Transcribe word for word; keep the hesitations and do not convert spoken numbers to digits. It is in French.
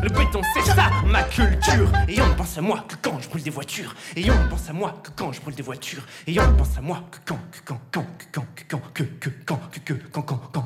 Le béton c'est ça, ma culture. Et on ne pense à moi que quand je brûle des voitures. Et on ne pense à moi que quand je brûle des voitures. Et on ne pense à moi que quand, que quand, quand, que quand, que quand, que que, que quand, quand, quand.